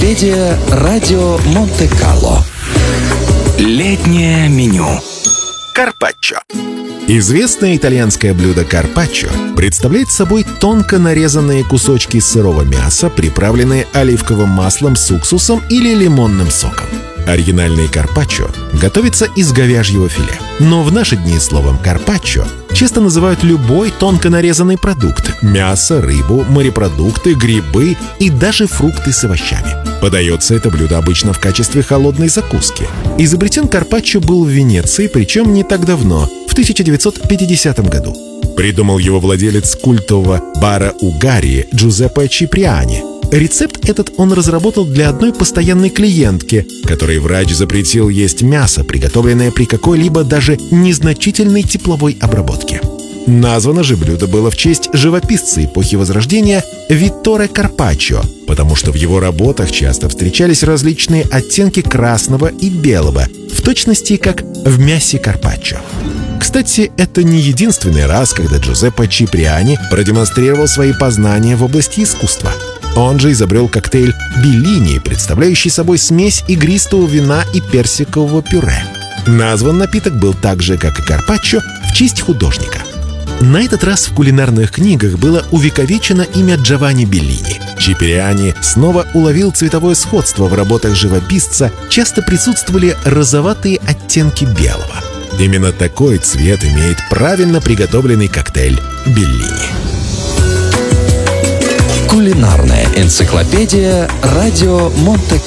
Энциклопедия Радио Монте-Карло. Летнее меню. Карпаччо. Известное итальянское блюдо карпаччо представляет собой тонко нарезанные кусочки сырого мяса, приправленные оливковым маслом с уксусом или лимонным соком. Оригинальный карпаччо готовится из говяжьего филе. Но в наши дни словом «карпаччо» часто называют любой тонко нарезанный продукт – мясо, рыбу, морепродукты, грибы и даже фрукты с овощами. Подается это блюдо обычно в качестве холодной закуски. Изобретен карпаччо был в Венеции, причем не так давно, в 1950 году. Придумал его владелец культового бара Угарии Джузеппе Чиприани. Рецепт этот он разработал для одной постоянной клиентки, которой врач запретил есть мясо, приготовленное при какой-либо даже незначительной тепловой обработке. Названо же блюдо было в честь живописца эпохи Возрождения Витторе Карпаччо, потому что в его работах часто встречались различные оттенки красного и белого, в точности как в мясе карпаччо. Кстати, это не единственный раз, когда Джузеппе Чиприани продемонстрировал свои познания в области искусства. Он же изобрел коктейль Беллини, представляющий собой смесь игристого вина и персикового пюре. Назван напиток был так же, как и карпаччо, в честь художника. На этот раз в кулинарных книгах было увековечено имя Джованни Беллини. Чиприани снова уловил цветовое сходство в работах живописца, часто присутствовали розоватые оттенки белого. Именно такой цвет имеет правильно приготовленный коктейль Беллини. Кулинарная энциклопедия Радио Монте-Карло.